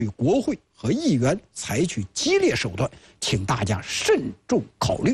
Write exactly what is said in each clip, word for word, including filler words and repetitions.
对国会和议员采取激烈手段，请大家慎重考虑。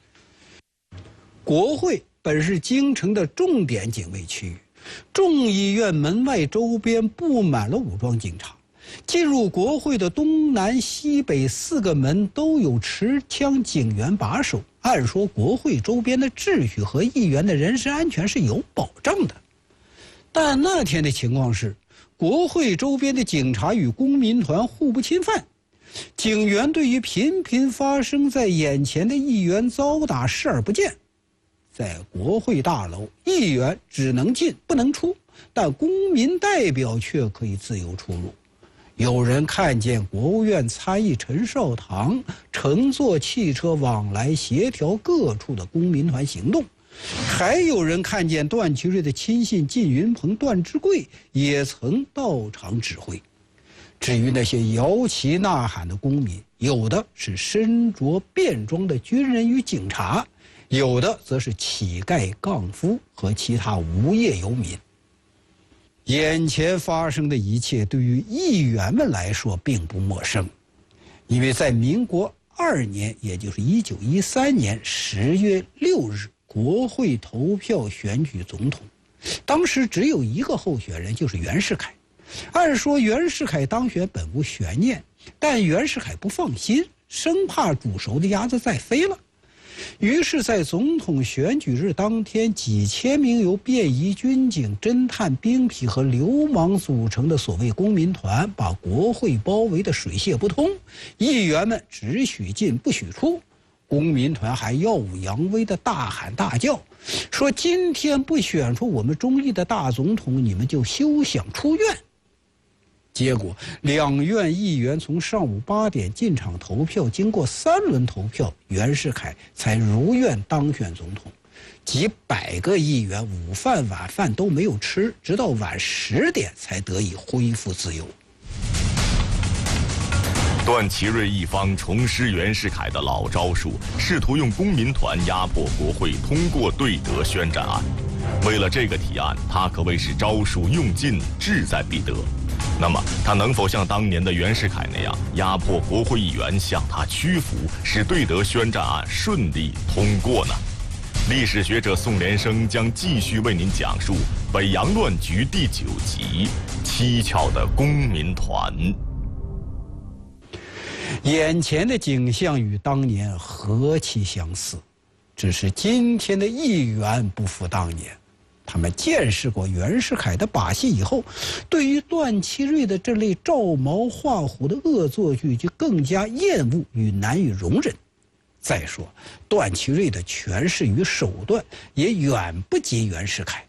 国会本是京城的重点警卫区域，众议院门外周边布满了武装警察。进入国会的东南西北四个门都有持枪警员把守，按说国会周边的秩序和议员的人身安全是有保障的。但那天的情况是，国会周边的警察与公民团互不侵犯，警员对于频频发生在眼前的议员遭打视而不见。在国会大楼，议员只能进不能出，但公民代表却可以自由出入。有人看见国务院参议陈少棠乘坐汽车往来协调各处的公民团行动，还有人看见段祺瑞的亲信靳云鹏、段志贵也曾到场指挥。至于那些摇旗呐喊的公民，有的是身着便装的军人与警察，有的则是乞丐、杠夫和其他无业游民。眼前发生的一切对于议员们来说并不陌生，因为在民国二年，也就是一九一三年十月六日，国会投票选举总统，当时只有一个候选人，就是袁世凯。按说袁世凯当选本无悬念，但袁世凯不放心，生怕煮熟的鸭子再飞了。于是在总统选举日当天，几千名由便衣军警、侦探、兵痞和流氓组成的所谓公民团把国会包围得水泄不通，议员们只许进不许出。公民团还耀武扬威地大喊大叫，说今天不选出我们中意的大总统，你们就休想出院。结果两院议员从上午八点进场投票，经过三轮投票，袁世凯才如愿当选总统。几百个议员午饭晚饭都没有吃，直到晚十点才得以恢复自由。 段祺瑞一方重施袁世凯的老招数，试图用公民团压迫国会通过对德宣战案。为了这个提案，他可谓是招数用尽，志在必得。那么他能否像当年的袁世凯那样压迫国会议员向他屈服，使对德宣战案顺利通过呢？历史学者宋连生将继续为您讲述《北洋乱局》第九集《蹊跷的公民团》。 眼前的景象与当年何其相似，只是今天的议员不复当年。他们见识过袁世凯的把戏以后，对于段祺瑞的这类照毛画虎的恶作剧就更加厌恶与难以容忍。再说，段祺瑞的权势与手段也远不及袁世凯。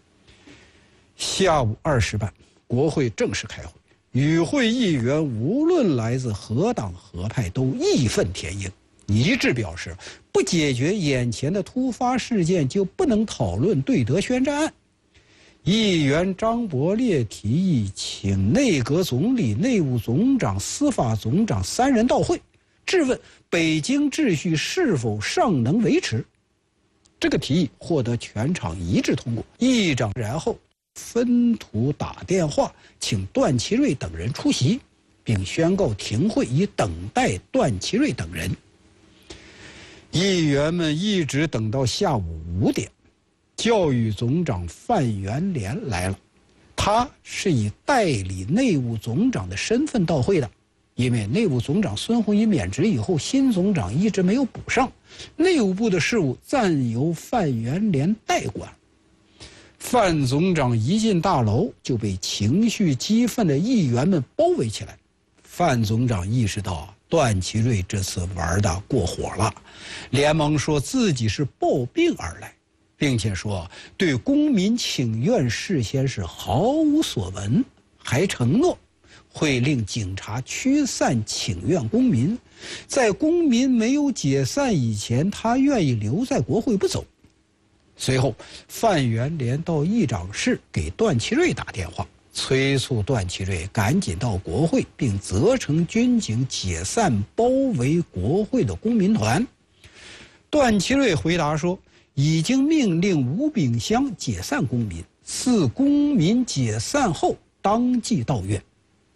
下午二时半，国会正式开会，与会议员无论来自何党何派，都义愤填膺，一致表示不解决眼前的突发事件，就不能讨论对德宣战案。议员张伯烈提议请内阁总理、内务总长、司法总长三人到会，质问北京秩序是否尚能维持。这个提议获得全场一致通过。议长然后分途打电话请段祺瑞等人出席，并宣告停会，以等待段祺瑞等人。议员们一直等到下午五点，教育总长范元濂来了。他是以代理内务总长的身份到会的，因为内务总长孙洪仪免职以后，新总长一直没有补上，内务部的事务暂由范元濂代管。范总长一进大楼就被情绪激愤的议员们包围起来。范总长意识到段祺瑞这次玩的过火了，连忙说自己是抱病而来，并且说对公民请愿事先是毫无所闻，还承诺会令警察驱散请愿公民，在公民没有解散以前，他愿意留在国会不走。随后范元濂到议长室给段祺瑞打电话，催促段祺瑞赶紧到国会，并责成军警解散包围国会的公民团。段祺瑞回答说，已经命令吴炳湘解散公民，赐公民解散后当即到院。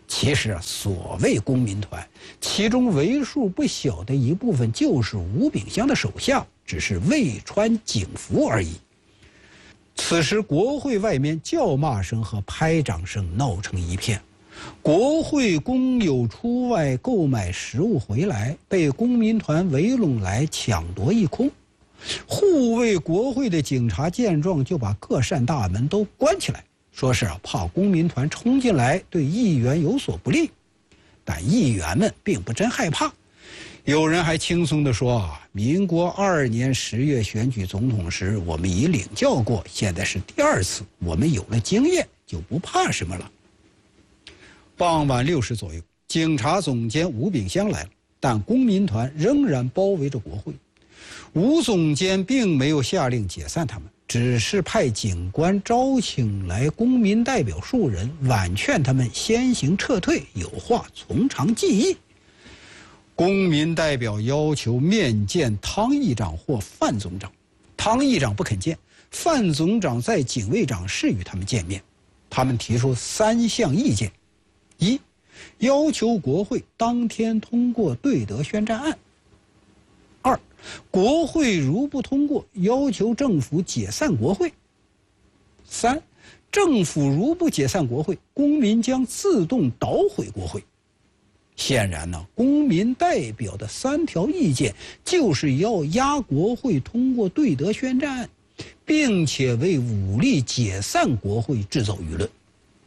其实啊，所谓公民团，其中为数不小的一部分就是吴秉湘的手下，只是未穿警服而已。此时，国会外面叫骂声和拍掌声闹成一片。国会工友出外购买食物回来，被公民团围拢来抢夺一空。护卫国会的警察见状，就把各扇大门都关起来，说是怕公民团冲进来对议员有所不利。但议员们并不真害怕，有人还轻松地说啊，民国二年十月选举总统时，我们已领教过，现在是第二次，我们有了经验，就不怕什么了。傍晚六时左右，警察总监吴秉湘来了，但公民团仍然包围着国会。吴总监并没有下令解散他们，只是派警官招请来公民代表数人，婉劝他们先行撤退，有话从长计议。公民代表要求面见汤议长或范总长，汤议长不肯见，范总长在警卫长室与他们见面。他们提出三项意见：一、要求国会当天通过对德宣战案；二、国会如不通过，要求政府解散国会；三、政府如不解散国会，公民将自动捣毁国会。显然呢，公民代表的三条意见就是要压国会通过对德宣战案，并且为武力解散国会制造舆论。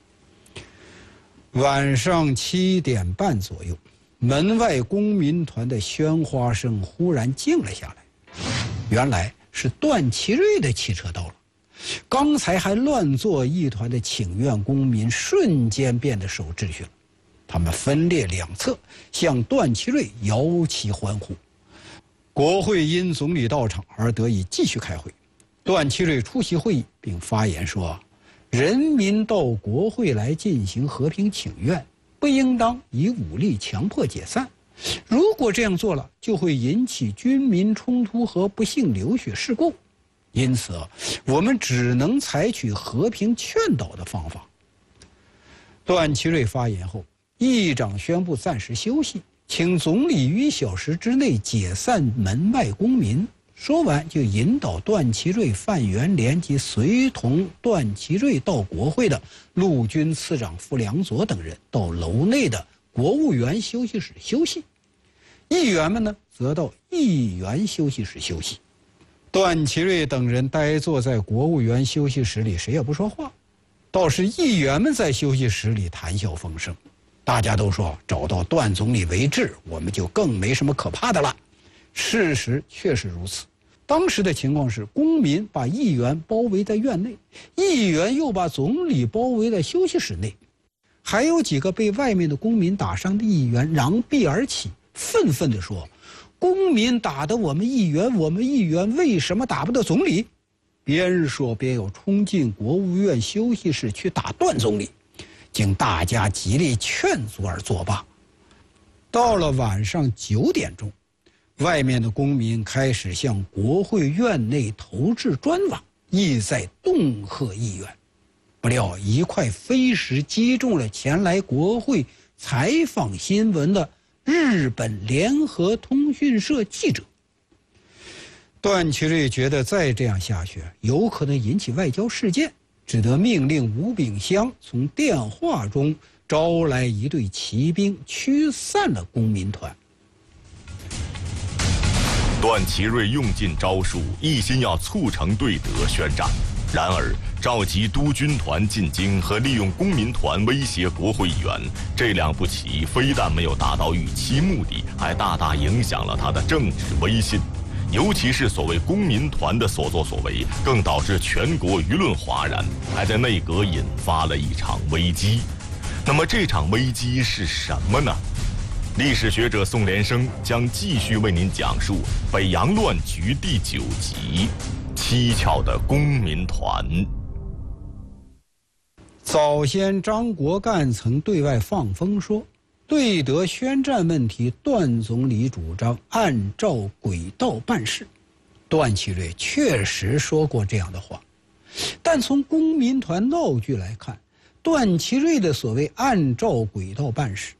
晚上七点半左右，门外公民团的喧哗声忽然静了下来。原来是段祺瑞的汽车到了，刚才还乱作一团的请愿公民瞬间变得守秩序了。他们分列两侧，向段祺瑞摇旗欢呼。国会因总理到场而得以继续开会。段祺瑞出席会议并发言说，人民到国会来进行和平请愿，不应当以武力强迫解散。如果这样做了，就会引起军民冲突和不幸流血事故。因此，我们只能采取和平劝导的方法。段祺瑞发言后，议长宣布暂时休息，请总理于一小时之内解散门外公民。说完，就引导段祺瑞、范元濂及随同段祺瑞到国会的陆军次长傅良佐等人到楼内的国务院休息室休息。议员们呢，则到议员休息室休息。段祺瑞等人呆坐在国务院休息室里，谁也不说话。倒是议员们在休息室里谈笑风生。大家都说找到段总理为治，我们就更没什么可怕的了。事实确实如此。当时的情况是，公民把议员包围在院内，议员又把总理包围在休息室内。还有几个被外面的公民打伤的议员扬臂而起，愤愤地说，公民打得我们议员，我们议员为什么打不得总理？边说边要冲进国务院休息室去打段总理，经大家极力劝阻而作罢。到了晚上九点钟，外面的公民开始向国会院内投掷砖瓦，意在恫吓议员。不料一块飞石击中了前来国会采访新闻的日本联合通讯社记者。段祺瑞觉得再这样下去有可能引起外交事件，只得命令吴秉湘从电话中招来一队骑兵，驱散了公民团。 段祺瑞用尽招数，一心要促成对德宣战。然而，召集督军团进京和利用公民团威胁国会议员，这两步棋非但没有达到预期目的，还大大影响了他的政治威信。尤其是所谓公民团的所作所为，更导致全国舆论哗然，还在内阁引发了一场危机。那么这场危机是什么呢？历史学者宋连生将继续为您讲述《北洋乱局》第九集《蹊跷的公民团》。 早先张国干曾对外放风说，对德宣战问题，段总理主张按照轨道办事。段祺瑞确实说过这样的话，但从公民团闹剧来看， 段祺瑞的所谓按照轨道办事，